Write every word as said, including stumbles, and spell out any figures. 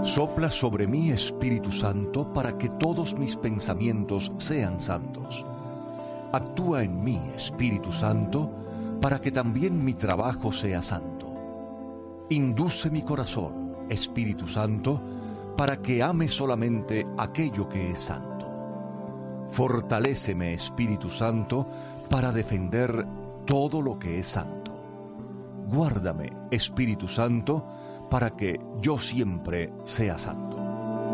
Sopla sobre mí, Espíritu Santo, para que todos mis pensamientos sean santos. Actúa en mí, Espíritu Santo, para que también mi trabajo sea santo. Induce mi corazón, Espíritu Santo, para que ame solamente aquello que es santo. Fortaléceme, Espíritu Santo, para defender todo lo que es santo. Guárdame, Espíritu Santo, para que yo siempre sea santo.